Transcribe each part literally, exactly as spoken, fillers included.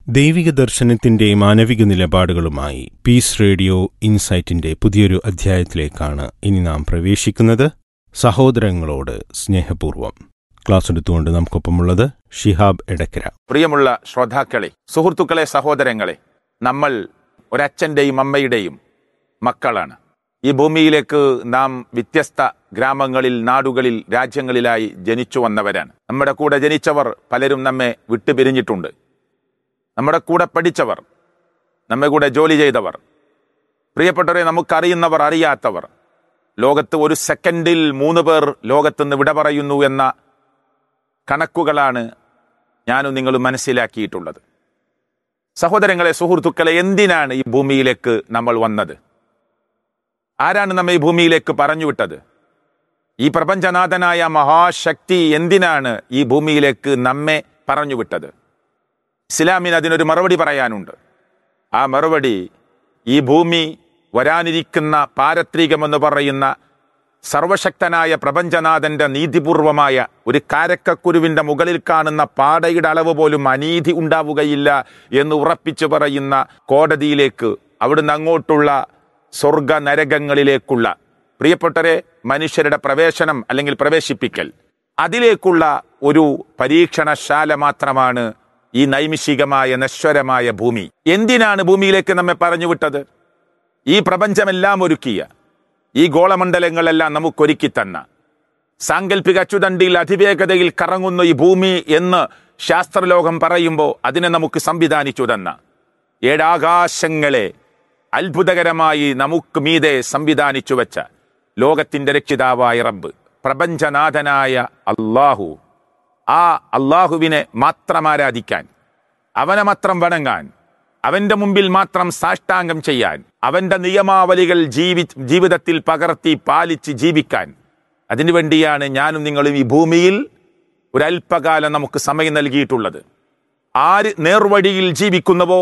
ദൈവിക ദർശനത്തിന്റെ മാനവിക നിലപാടുകളുമായി പീസ് റേഡിയോ ഇൻസൈറ്റിന്റെ പുതിയൊരു അധ്യായത്തിലേക്കാണ് ഇനി നാം പ്രവേശിക്കുന്നത്. സഹോദരങ്ങളോട് സ്നേഹപൂർവം. ക്ലാസ് എടുത്തുകൊണ്ട് നമുക്കൊപ്പമുള്ളത് ഷിഹാബ് എടക്കര. പ്രിയമുള്ള ശ്രോതാക്കളെ, സുഹൃത്തുക്കളെ, സഹോദരങ്ങളെ, നമ്മൾ ഒരച്ഛൻ്റെയും അമ്മയുടെയും മക്കളാണ്. ഈ ഭൂമിയിലേക്ക് നാം വ്യത്യസ്ത ഗ്രാമങ്ങളിൽ, നാടുകളിൽ, രാജ്യങ്ങളിലായി ജനിച്ചു വന്നവരാണ്. നമ്മുടെ കൂടെ ജനിച്ചവർ പലരും നമ്മെ വിട്ടുപിരിഞ്ഞിട്ടുണ്ട്. നമ്മുടെ കൂടെ പഠിച്ചവർ, നമ്മെ കൂടെ ജോലി ചെയ്തവർ, പ്രിയപ്പെട്ടവരെ, നമുക്കറിയുന്നവർ, അറിയാത്തവർ, ലോകത്ത് ഒരു സെക്കൻഡിൽ മൂന്ന് പേർ ലോകത്തുനിന്ന് വിട പറയുന്നു എന്ന കണക്കുകളാണ് ഞാനും നിങ്ങളും മനസ്സിലാക്കിയിട്ടുള്ളത്. സഹോദരങ്ങളെ, സുഹൃത്തുക്കളെ, എന്തിനാണ് ഈ ഭൂമിയിലേക്ക് നമ്മൾ വന്നത്? ആരാണ് നമ്മെ ഈ ഭൂമിയിലേക്ക് പറഞ്ഞുവിട്ടത്? ഈ പ്രപഞ്ചനാഥനായ മഹാശക്തി എന്തിനാണ് ഈ ഭൂമിയിലേക്ക് നമ്മെ പറഞ്ഞുവിട്ടത്? ഇസ്ലാമിന് അതിനൊരു മറുപടി പറയാനുണ്ട്. ആ മറുപടി ഈ ഭൂമി വരാനിരിക്കുന്ന പാരത്രികമെന്ന് പറയുന്ന സർവശക്തനായ പ്രപഞ്ചനാഥന്റെ നീതിപൂർവമായ ഒരു കാരക്കക്കുരുവിന്റെ മുകളിൽ കാണുന്ന പാടയുടെ അളവ് പോലും അനീതി ഉണ്ടാവുകയില്ല എന്ന് ഉറപ്പിച്ചു പറയുന്ന കോടതിയിലേക്ക്, അവിടുന്ന് അങ്ങോട്ടുള്ള സ്വർഗ നരകങ്ങളിലേക്കുള്ള, പ്രിയപ്പെട്ടവരെ, മനുഷ്യരുടെ പ്രവേശനം അല്ലെങ്കിൽ പ്രവേശിപ്പിക്കൽ, അതിലേക്കുള്ള ഒരു പരീക്ഷണശാല മാത്രമാണ് ഈ നൈമിഷികമായ നശ്വരമായ ഭൂമി. എന്തിനാണ് ഭൂമിയിലേക്ക് നമ്മെ പറഞ്ഞുവിട്ടത്? ഈ പ്രപഞ്ചമെല്ലാം ഒരുക്കിയ, ഈ ഗോളമണ്ഡലങ്ങളെല്ലാം നമുക്കൊരുക്കി തന്ന, സാങ്കല്പിക അച്ചുതണ്ടിൽ അതിവേഗതയിൽ കറങ്ങുന്ന ഈ ഭൂമി എന്ന് ശാസ്ത്രലോകം പറയുമ്പോൾ അതിനെ നമുക്ക് സംവിധാനിച്ചു തന്ന, ഏഴാകാശങ്ങളെ അത്ഭുതകരമായി നമുക്ക് മീതെ സംവിധാനിച്ചു വെച്ച ലോകത്തിന്റെ രക്ഷിതാവായ റബ്ബ്, പ്രപഞ്ചനാഥനായ അല്ലാഹു, ആ അള്ളാഹുവിനെ മാത്രം ആരാധിക്കാൻ, അവനെ മാത്രം വണങ്ങാൻ, അവന്റെ മുമ്പിൽ മാത്രം സാഷ്ടാംഗം ചെയ്യാൻ, അവന്റെ നിയമാവലികൾ ജീവി ജീവിതത്തിൽ പകർത്തി പാലിച്ച് ജീവിക്കാൻ, അതിനുവേണ്ടിയാണ് ഞാനും നിങ്ങളും ഈ ഭൂമിയിൽ ഒരല്പകാലം നമുക്ക് സമയം നൽകിയിട്ടുള്ളത്. ആര് നേർവഴിയിൽ ജീവിക്കുന്നുവോ,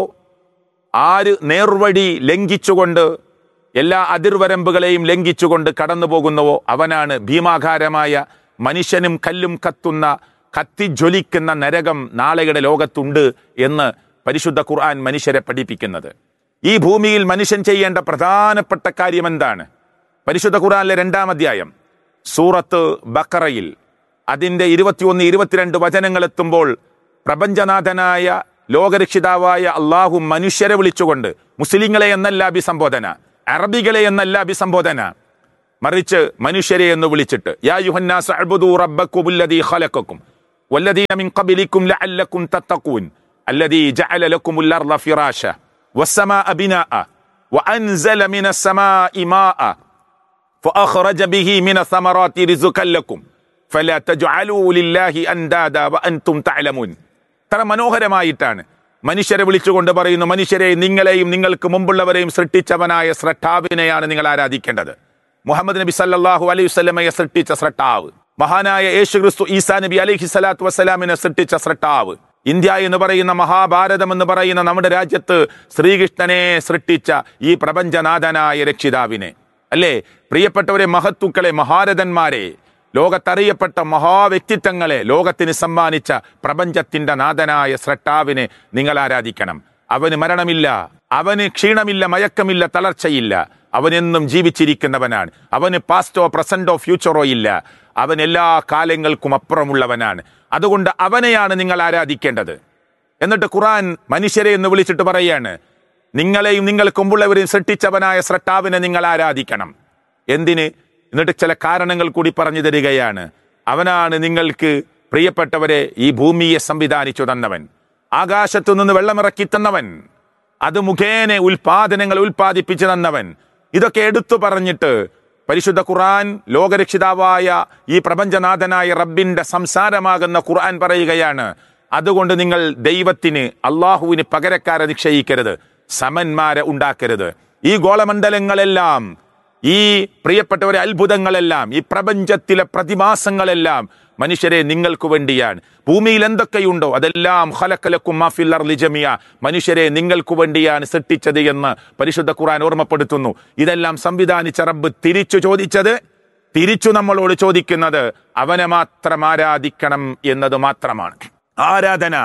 ആര് നേർവഴി ലംഘിച്ചുകൊണ്ട്, എല്ലാ അതിർവരമ്പുകളെയും ലംഘിച്ചുകൊണ്ട് കടന്നു പോകുന്നുവോ, അവനാണ് ഭീമാകാരമായ മനുഷ്യനും കല്ലും കത്തുന്ന, കത്തിജ്വലിക്കുന്ന നരകം നാളെയുടെ ലോകത്തുണ്ട് എന്ന് പരിശുദ്ധ ഖുർആൻ മനുഷ്യരെ പഠിപ്പിക്കുന്നത്. ഈ ഭൂമിയിൽ മനുഷ്യൻ ചെയ്യേണ്ട പ്രധാനപ്പെട്ട കാര്യം എന്താണ്? പരിശുദ്ധ ഖുർആനിലെ രണ്ടാം അധ്യായം സൂറത്ത് ബഖറയിൽ അതിൻ്റെ ഇരുപത്തിയൊന്ന് ഇരുപത്തിരണ്ട് വചനങ്ങൾ എത്തുമ്പോൾ പ്രപഞ്ചനാഥനായ ലോകരക്ഷിതാവായ അള്ളാഹു മനുഷ്യരെ വിളിച്ചുകൊണ്ട്, മുസ്ലിങ്ങളെ എന്നല്ല അഭിസംബോധന, അറബികളെ എന്നല്ല അഭിസംബോധന, മറിച്ച് മനുഷ്യരെ എന്ന് വിളിച്ചിട്ട്, യാ യുഹന്നാസ് അഅ്ബുദൂ റബ്ബക്കുമുല്ലദീ ഖലഖക്കും വല്ലദീന മിൻ ഖബലിക്കും ലഅല്ലക്കും തത്തഖൂൻ അല്ലദീ ജഅല ലക്കുമുൽ അർള ഫിറാശ വസ്സമാഅ ബിനാഅ വഅൻസല മിനസ് സമാഇ മാഅ ഫഅഖറജ ബിഹി മിനസ് സമറാത്തി റിസ്ഖൻ ലക്കും ഫലാ തജ്അലൂ ലില്ലാഹി അൻദാദ വഅൻതും തഅലമൂൻ. ഇത്ര മനോഹരമായിട്ടാണ് മനുഷ്യരെ വിളിച്ചുകൊണ്ട് പറയുന്നു, മനുഷ്യരെ, നിങ്ങളെയും നിങ്ങൾക്ക് മുമ്പുള്ളവരെയും സൃഷ്ടിച്ചവനായ സ്രഷ്ടാവിനെയാണ് നിങ്ങൾ ആരാധിക്കേണ്ടത്. മുഹമ്മദ് നബി സല്ലല്ലാഹു അലൈഹി വസല്ലമയെ സൃഷ്ടിച്ച സ്രഷ്ടാവ്, മഹാനായ യേശു ക്രിസ്തു ഈസാ നബി അലൈഹി സ്വലാത്തു വസ്സലാമിനെ സൃഷ്ടിച്ച സ്രഷ്ടാവ്, ഇന്ത്യ എന്ന് പറയുന്ന മഹാഭാരതം എന്ന് പറയുന്ന നമ്മുടെ രാജ്യത്ത് ശ്രീകൃഷ്ണനെ സൃഷ്ടിച്ച ഈ പ്രപഞ്ചനാഥനായ രക്ഷിതാവിനെ, അല്ലേ പ്രിയപ്പെട്ടവരെ, മഹത്തുക്കളെ, മഹാരഥന്മാരെ, ലോകത്തറിയപ്പെട്ട മഹാവ്യക്തിത്വങ്ങളെ ലോകത്തിന് സമ്മാനിച്ച പ്രപഞ്ചത്തിന്റെ നാഥനായ സ്രഷ്ടാവിനെ നിങ്ങൾ ആരാധിക്കണം. അവന് മരണമില്ല, അവന് ക്ഷീണമില്ല, മയക്കമില്ല, തളർച്ചയില്ല, അവനെന്നും ജീവിച്ചിരിക്കുന്നവനാണ്. അവന് പാസ്റ്റോ പ്രസന്റോ ഫ്യൂച്ചറോ ഇല്ല. അവൻ എല്ലാ കാലങ്ങൾക്കും അപ്പുറമുള്ളവനാണ്. അതുകൊണ്ട് അവനെയാണ് നിങ്ങൾ ആരാധിക്കേണ്ടത്. എന്നിട്ട് ഖുർആൻ മനുഷ്യരെ എന്ന് വിളിച്ചിട്ട് പറയാണ്, നിങ്ങളെയും നിങ്ങൾക്ക് മുമ്പുള്ളവരെയും സൃഷ്ടിച്ചവനായ സ്രഷ്ടാവിനെ നിങ്ങൾ ആരാധിക്കണം. എന്തിന്? എന്നിട്ട് ചില കാരണങ്ങൾ കൂടി പറഞ്ഞു തരികയാണ്. അവനാണ് നിങ്ങൾക്ക്, പ്രിയപ്പെട്ടവരെ, ഈ ഭൂമിയെ സംവിധാനിച്ചു തന്നവൻ, ആകാശത്തു നിന്ന് വെള്ളമിറക്കി തന്നവൻ, അത് മുഖേന ഉൽപാദനങ്ങൾ ഉൽപ്പാദിപ്പിച്ചു തന്നവൻ. ഇതൊക്കെ എടുത്തു പറഞ്ഞിട്ട് പരിശുദ്ധ ഖുർആൻ, ലോകരക്ഷിതാവായ ഈ പ്രപഞ്ചനാഥനായ റബ്ബിന്റെ സംസാരമാകുന്ന ഖുർആൻ പറയുകയാണ്, അതുകൊണ്ട് നിങ്ങൾ ദൈവത്തിന്, അള്ളാഹുവിന് പകരക്കാരെ നിശ്ചയിക്കരുത്, സമന്മാരെ ഉണ്ടാക്കരുത്. ഈ ഗോളമണ്ഡലങ്ങളെല്ലാം, ഈ പ്രിയപ്പെട്ടവരെ അത്ഭുതങ്ങളെല്ലാം, ഈ പ്രപഞ്ചത്തിലെ പ്രതിമാസങ്ങളെല്ലാം മനുഷ്യരെ നിങ്ങൾക്ക് വേണ്ടിയാണ്. ഭൂമിയിൽ എന്തൊക്കെയുണ്ടോ അതെല്ലാം ഖലഖലക്കും മാ ഫിൽ അർളി ജമിയ, മനുഷ്യരെ നിങ്ങൾക്ക് വേണ്ടിയാണ് സൃഷ്ടിച്ചത് എന്ന് പരിശുദ്ധ ഖുർആൻ ഓർമ്മപ്പെടുത്തുന്നു. ഇതെല്ലാം സംവിധാനിച്ച റബ്ബ് തിരിച്ചു ചോദിച്ചത്, തിരിച്ചു നമ്മളോട് ചോദിക്കുന്നത് അവനെ മാത്രം ആരാധിക്കണം എന്നത് മാത്രമാണ്. ആരാധന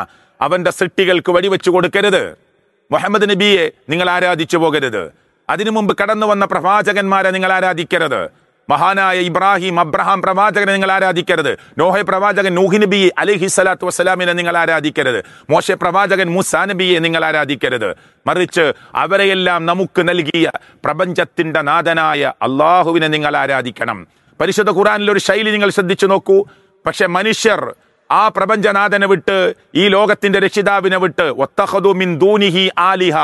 അവന്റെ സൃഷ്ടികൾക്ക് വെടിവെച്ചു കൊടുക്കരുത്. മുഹമ്മദ് നബിയെ നിങ്ങൾ ആരാധിച്ചു പോകരുത്. അതിനു മുമ്പ് കടന്നു വന്ന പ്രവാചകന്മാരെ നിങ്ങൾ ആരാധിക്കരുത്. മഹാനായ ഇബ്രാഹിം അബ്രഹാം പ്രവാചകനെ നിങ്ങൾ ആരാധിക്കരുത്. നോഹ പ്രവാചകൻ നൂഹ് നബി അലൈഹി സ്വലാത്തു വസ്സലാമിനെ നിങ്ങൾ ആരാധിക്കരുത്. മോശെ പ്രവാചകൻ മൂസാ നബിയെ നിങ്ങൾ ആരാധിക്കരുത്. മറിച്ച് അവരെയെല്ലാം നമുക്ക് നൽകിയ പ്രപഞ്ചത്തിന്റെ നാഥനായ അള്ളാഹുവിനെ നിങ്ങൾ ആരാധിക്കണം. പരിശുദ്ധ ഖുർആനിലെ ഒരു ശൈലി നിങ്ങൾ ശ്രദ്ധിച്ചു നോക്കൂ. പക്ഷെ മനുഷ്യർ ആ പ്രപഞ്ചനാഥനെ വിട്ട്, ഈ ലോകത്തിന്റെ രക്ഷിതാവിനെ വിട്ട്, വത്തഖദു മിൻ ദൂനിഹി ആലിഹ,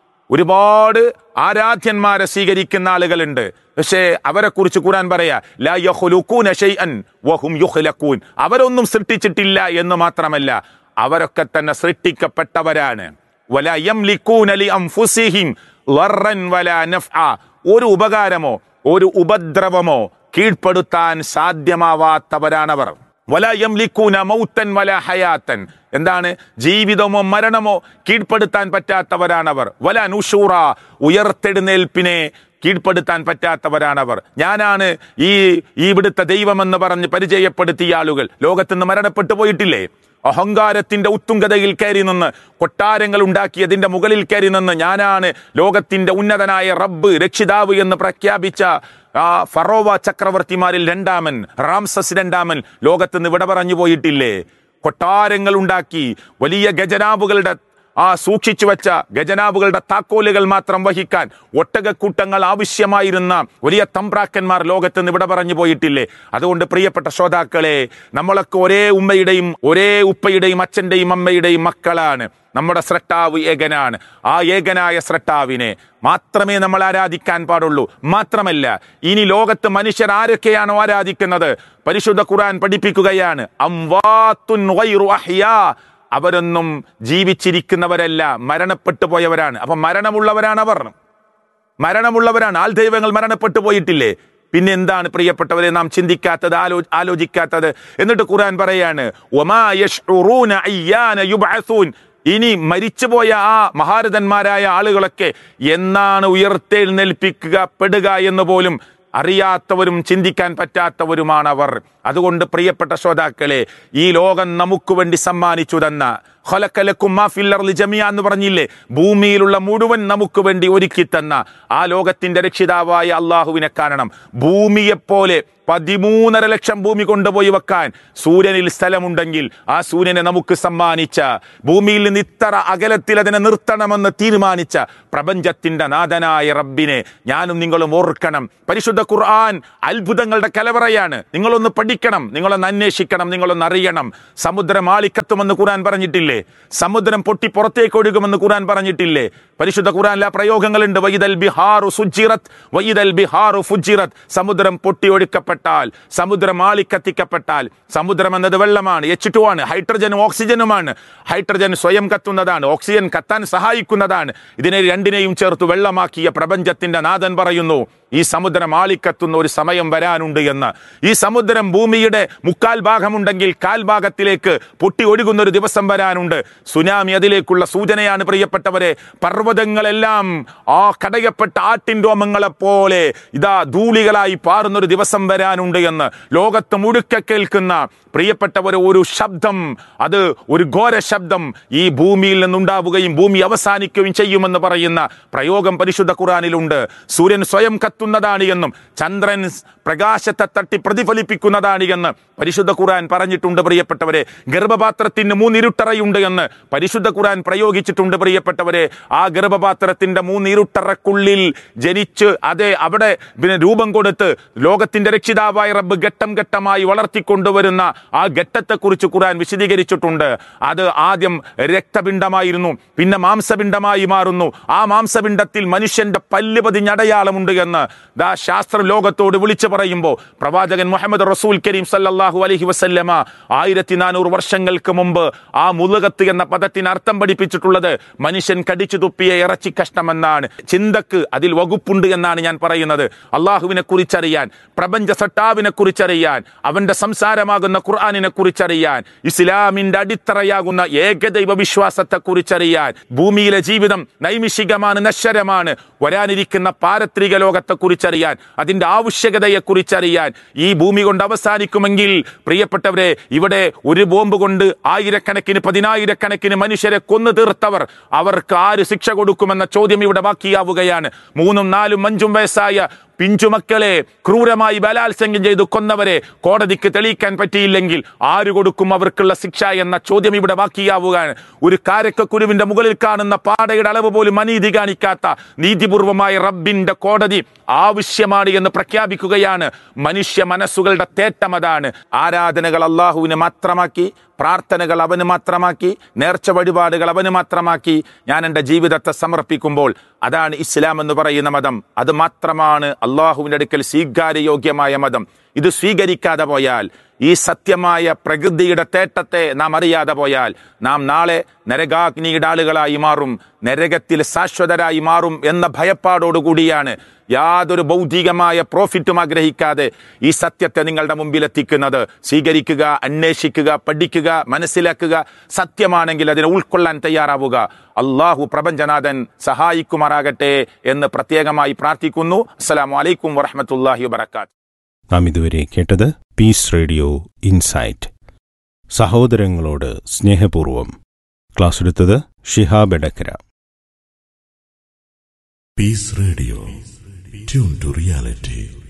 ഒരുപാട് ആരാധ്യന്മാരെ സ്വീകരിക്കുന്ന ആളുകളുണ്ട്. പക്ഷേ അവരെ കുറിച്ച് ഖുർആൻ പറയാ, ലാ യഖ്ലുഖൂന ശൈഅൻ വഹും യുഖ്ലഖൂൻ, അവരൊന്നും സൃഷ്ടിച്ചിട്ടില്ല എന്ന് മാത്രമല്ല, അവരൊക്കെ തന്നെ സൃഷ്ടിക്കപ്പെട്ടവരാണ്. വലാ യംലികൂന ലി അൻഫുസിഹിം ളർറൻ വലാ നഫ്അ, ഒരു ഉപകാരമോ ഒരു ഉപദ്രവമോ കീഴ്പ്പെടുത്താൻ സാധ്യമാവാത്തവരാണവർ. വലാ യംലികൂന മൗതൻ വലാ ഹയാതൻ, എന്താണ്? ജീവിതമോ മരണമോ കീഴ്പ്പെടുത്താൻ പറ്റാത്തവരാണവർ. വലാ നുശൂറ, ഉയർത്തെഴുന്നേൽപ്പിനെ കീഴ്പ്പെടുത്താൻ പറ്റാത്തവരാണവർ. ഞാനാണ് ഈ ഇവിടുത്തെ ദൈവമെന്ന് പറഞ്ഞ് പരിചയപ്പെടുത്തിയ ആളുകൾ ലോകത്തുനിന്ന് മരണപ്പെട്ടു പോയിട്ടില്ലേ? അഹങ്കാരത്തിന്റെ ഉത്തുംഗതയിൽ കയറി നിന്ന്, കൊട്ടാരങ്ങൾ ഉണ്ടാക്കിയതിന്റെ മുകളിൽ കയറി നിന്ന്, ഞാനാണ് ലോകത്തിന്റെ ഉന്നതനായ റബ്ബ്, രക്ഷിതാവ് എന്ന് പ്രഖ്യാപിച്ച ആ ഫറോവ ചക്രവർത്തിമാരിൽ രണ്ടാമൻ റാംസസ് രണ്ടാമൻ ലോകത്തുനിന്ന് വിട പറഞ്ഞു പോയിട്ടില്ലേ? കൊട്ടാരങ്ങൾ ഉണ്ടാക്കി വലിയ ഖജനാവുകളുടെ ആ സൂക്ഷിച്ചു വെച്ച ഖജനാവുകളുടെ താക്കോലുകൾ മാത്രം വഹിക്കാൻ ഒട്ടകക്കൂട്ടങ്ങൾ ആവശ്യമായിരുന്ന വലിയ തമ്പ്രാക്കന്മാർ ലോകത്ത് ഇവിടെ പറഞ്ഞു പോയിട്ടില്ലേ? അതുകൊണ്ട് പ്രിയപ്പെട്ട ശ്രോതാക്കളെ, നമ്മളൊക്കെ ഒരേ ഉമ്മയുടെയും ഒരേ ഉപ്പയുടെയും അച്ഛന്റെയും അമ്മയുടെയും മക്കളാണ്. നമ്മുടെ സ്രഷ്ടാവ് ഏകനാണ്. ആ ഏകനായ സ്രഷ്ടാവിനെ മാത്രമേ നമ്മൾ ആരാധിക്കാൻ പാടുള്ളൂ. മാത്രമല്ല, ഇനി ലോകത്ത് മനുഷ്യർ ആരൊക്കെയാണോ ആരാധിക്കുന്നത്, പരിശുദ്ധ ഖുർആൻ പഠിപ്പിക്കുകയാണ്, അംവാത്തുൻ ഗൈറു അഹ്യാ, അവരൊന്നും ജീവിച്ചിരിക്കുന്നവരല്ല, മരണപ്പെട്ടു പോയവരാണ്. അപ്പൊ മരണമുള്ളവരാണ് അവർ, മരണമുള്ളവരാണ്. ആൾ ദൈവങ്ങൾ മരണപ്പെട്ടു പോയിട്ടില്ലേ? പിന്നെ എന്താണ് പ്രിയപ്പെട്ടവരെ നാം ചിന്തിക്കാത്തത്, ആലോ ആലോചിക്കാത്തത്? എന്നിട്ട് ഖുർആൻ പറയാണ്, വമാ യശ്ഉറൂന അയ്യാന യുബ്അസൂൻ, ഇനി മരിച്ചുപോയ ആ മഹാരഥന്മാരായ ആളുകളൊക്കെ എന്നാണ് ഉയർത്തെഴുന്നേൽപ്പിക്കപ്പെടുക എന്ന് പോലും അറിയാത്തവരും ചിന്തിക്കാൻ പറ്റാത്തവരുമാണ് അവർ. അതുകൊണ്ട് പ്രിയപ്പെട്ട ശ്രോതാക്കളെ, ഈ ലോകം നമുക്ക് വേണ്ടി സമ്മാനിച്ചു തന്ന ഖലഖലക്കും മാ ഫിൽ അർളി ജമിഅ എന്ന് പറഞ്ഞില്ലേ, ഭൂമിയിലുള്ള മുഴുവൻ നമുക്ക് വേണ്ടി ഒരുക്കി തന്ന ആ ലോകത്തിന്റെ രക്ഷിതാവായ അള്ളാഹുവിനെ കാണണം. ഭൂമിയെപ്പോലെ പതിമൂന്നര ലക്ഷം ഭൂമി കൊണ്ടുപോയി വെക്കാൻ സൂര്യനിൽ സ്ഥലമുണ്ടെങ്കിൽ ആ സൂര്യനെ നമുക്ക് സമ്മാനിച്ച, ഭൂമിയിൽ നിന്ന് ഇത്ര അകലത്തിൽ അതിനെ നിർത്തണമെന്ന് തീരുമാനിച്ച പ്രപഞ്ചത്തിന്റെ നാഥനായ റബ്ബിനെ ഞാനും നിങ്ങളും ഓർക്കണം. പരിശുദ്ധ ഖുർആൻ അത്ഭുതങ്ങളുടെ കലവറയാണ്. നിങ്ങളൊന്ന് പഠിക്കണം, നിങ്ങളൊന്ന് അന്വേഷിക്കണം, നിങ്ങളൊന്ന് അറിയണം. സമുദ്രം ആളിക്കത്തുമെന്ന് ഖുർആൻ പറഞ്ഞിട്ടില്ലേ? സമുദ്രം പൊട്ടി പുറത്തേക്ക് ഒഴുകുമെന്ന് ഖുർആൻ പറഞ്ഞിട്ടില്ലേ? പരിശുദ്ധ ഖുർആനിലെ പ്രയോഗങ്ങളുണ്ട്. വൈദൽ ബിഹാറു സുജിറത് വൈദൽ ബിഹാറു ഫുജിറത്, സമുദ്രം പൊട്ടി ഒഴുക്കപ്പെട്ടാൽ, സമുദ്രം ആളിക്കത്തിക്കപ്പെട്ടാൽ, സമുദ്രം എന്നത് വെള്ളമാണ്, എച്ച് ടു ആണ്, ഹൈഡ്രജനും ഓക്സിജനുമാണ്. ഹൈഡ്രജൻ സ്വയം കത്തുന്നതാണ്, ഓക്സിജൻ കത്താൻ സഹായിക്കുന്നതാണ്. ഇതിനെ രണ്ടിനെയും ചേർത്ത് വെള്ളമാക്കിയ പ്രപഞ്ചത്തിന്റെ നാഥൻ പറയുന്നു, ഈ സമുദ്രം ആളിക്കത്തുന്ന ഒരു സമയം വരാനുണ്ട് എന്ന്. ഈ സമുദ്രം ഭൂമിയുടെ മുക്കാൽ ഭാഗമുണ്ടെങ്കിൽ കാൽ ഭാഗത്തിലേക്ക് പൊട്ടി ഒഴുകുന്ന ഒരു ദിവസം വരാനുണ്ട്. സുനാമി അതിലേക്കുള്ള സൂചനയാണ് പ്രിയപ്പെട്ടവരെ. പർവ്വതങ്ങളെല്ലാം ആ കടയപ്പെട്ട ആട്ടിൻ രോമങ്ങളെ പോലെ ഇതാ ധൂളികളായി പാറുന്നൊരു ദിവസം വരാനുണ്ട് എന്ന് ലോകത്ത് മുഴുക്കെ കേൾക്കുന്ന പ്രിയപ്പെട്ടവരെ ഒരു ശബ്ദം, അത് ഒരു ഘോര ശബ്ദം ഈ ഭൂമിയിൽ നിന്നുണ്ടാവുകയും ഭൂമി അവസാനിക്കുകയും ചെയ്യുമെന്ന് പറയുന്ന പ്രയോഗം പരിശുദ്ധ ഖുർആനിലുണ്ട്. സൂര്യൻ സ്വയം കത്തുന്നതാണ് എന്നും ചന്ദ്രൻ പ്രകാശത്തെ തട്ടി പ്രതിഫലിപ്പിക്കുന്നതാണ് എന്ന് പരിശുദ്ധ ഖുർആൻ പറഞ്ഞിട്ടുണ്ട്. പ്രിയപ്പെട്ടവരെ, ഗർഭപാത്രത്തിന് മൂന്നിരുട്ടറയുണ്ട് എന്ന് പരിശുദ്ധ ഖുർആൻ പ്രയോഗിച്ചിട്ടുണ്ട്. പ്രിയപ്പെട്ടവരെ, ആ ഗർഭപാത്രത്തിന്റെ മൂന്നിരുട്ടറക്കുള്ളിൽ ജനിച്ച് അതേ അവിടെ പിന്നെ രൂപം കൊടുത്ത് ലോകത്തിന്റെ രക്ഷിതാവായ റബ്ബ് ഘട്ടം ഘട്ടമായി വളർത്തിക്കൊണ്ടുവരുന്ന ആ ഘട്ടത്തെക്കുറിച്ച് ഖുർആൻ വിശദീകരിച്ചിട്ടുണ്ട്. അത് ആദ്യം രക്തപിണ്ഡമായിരുന്നു, പിന്നെ മാംസപിണ്ഡമായി മാറുന്നു. ആ മാംസപിണ്ഡത്തിൽ മനുഷ്യന്റെ പല്ല് പതിഞ്ഞടയാളമുണ്ട് എന്ന് ദാ ശാസ്ത്ര ലോകത്തോട് വിളിച്ചു പറയുമ്പോൾ പ്രവാചകൻ മുഹമ്മദ് റസൂൽ കരീം സല്ലല്ലാഹു അലൈഹി വസല്ലമ ആയിരത്തി നാനൂറ് വർഷങ്ങൾക്ക് മുമ്പ് ആ മുളുകത്ത് എന്ന പദത്തിന് അർത്ഥം പഠിപ്പിച്ചിട്ടുള്ളത് മനുഷ്യൻ കടിച്ചു തുപ്പിയ ഇറച്ചി കഷ്ണമെന്നാണ്. ചിന്തക്ക് അതിൽ വകുപ്പുണ്ട് എന്നാണ് ഞാൻ പറയുന്നത്. അള്ളാഹുവിനെ കുറിച്ചറിയാൻ, പ്രപഞ്ച സട്ടാവിനെ കുറിച്ചറിയാൻ, അവന്റെ സംസാരമാകുന്ന ഖുർആനിനെ കുറിച്ചറിയാൻ, ഇസ്ലാമിന്റെ അടിത്തറയാകുന്ന ഏകദൈവ വിശ്വാസത്തെ കുറിച്ചറിയാൻ, ഭൂമിയിലെ ജീവിതം നൈമിഷികമാണ്, നശ്വരമാണ്, വരാനിരിക്കുന്ന പാരത്രിക ലോകത്തെ പ്രാധാന്യത്തെക്കുറിച്ചറിയാൻ, അതിൻ്റെ ആവശ്യകതയെക്കുറിച്ചറിയാൻ, ഈ ഭൂമി കൊണ്ട് അവസാനിക്കുമെങ്കിൽ പ്രിയപ്പെട്ടവരെ, ഇവിടെ ഒരു ബോംബ് കൊണ്ട് ആയിരക്കണക്കിന് പതിനായിരക്കണക്കിന് മനുഷ്യരെ കൊന്നു തീർത്തവർ, അവർക്ക് ആര് ശിക്ഷ കൊടുക്കുമെന്ന ചോദ്യം ഇവിടെ ബാക്കിയാവുകയാണ്. മൂന്നും നാലും അഞ്ചും വയസ്സായ പിഞ്ചുമക്കളെ ക്രൂരമായി ബലാത്സംഗം ചെയ്തു കൊന്നവരെ കോടതിക്ക് തെളിയിക്കാൻ പറ്റിയില്ലെങ്കിൽ ആര് കൊടുക്കും അവർക്കുള്ള ശിക്ഷ എന്ന ചോദ്യം ഇവിടെ ബാക്കിയാവുകയാണ്. ഒരു കാരക്കക്കുരുവിന്റെ മുകളിൽ കാണുന്ന പാടയുടെ അളവ് പോലും അനീതി കാണിക്കാത്ത നീതിപൂർവമായ റബ്ബിന്റെ കോടതി ആവശ്യമാണ് എന്ന് പ്രഖ്യാപിക്കുകയാണ്. മനുഷ്യ മനസ്സുകളുടെ തേട്ടം അതാണ്. ആരാധനകൾ അള്ളാഹുവിന് മാത്രമാക്കി, പ്രാർത്ഥനകൾ അവന് മാത്രമാക്കി, നേർച്ച വഴിപാടുകൾ അവന് മാത്രമാക്കി ഞാൻ എൻ്റെ ജീവിതത്തെ സമർപ്പിക്കുമ്പോൾ അതാണ് ഇസ്ലാം എന്ന് പറയുന്ന മതം. അത് മാത്രമാണ് അള്ളാഹുവിൻ്റെ അടുക്കൽ സ്വീകാര്യയോഗ്യമായ മതം. ഇത് സ്വീകരിക്കാതെ പോയാൽ, ഈ സത്യമായ പ്രകൃതിയുടെ തേട്ടത്തെ നാം അറിയാതെ പോയാൽ, നാം നാളെ നരകാഗ്നിയുടെ ആളുകളായി മാറും, നരകത്തിൽ ശാശ്വതരായി മാറും എന്ന ഭയപ്പാടോടുകൂടിയാണ് യാതൊരു ഭൗതികമായ പ്രോഫിറ്റും ആഗ്രഹിക്കാതെ ഈ സത്യത്തെ നിങ്ങളുടെ മുമ്പിൽ എത്തിക്കുന്നത്. സ്വീകരിക്കുക, അന്വേഷിക്കുക, പഠിക്കുക, മനസ്സിലാക്കുക. സത്യമാണെങ്കിൽ അതിനെ ഉൾക്കൊള്ളാൻ തയ്യാറാവുക. അള്ളാഹു പ്രപഞ്ചനാഥൻ സഹായിക്കുമാറാകട്ടെ എന്ന് പ്രത്യേകമായി പ്രാർത്ഥിക്കുന്നു. അസ്സലാമു അലൈക്കും വറഹ്മത്തുള്ളാഹി വബറകാതുഹു. നാം ഇതുവരെ കേട്ടത് പീസ് റേഡിയോ ഇൻസൈറ്റ്, സഹോദരങ്ങളോട് സ്നേഹപൂർവം. ക്ലാസ് എടുത്തത് Shihab Edakkara. Piece radio, tune to reality.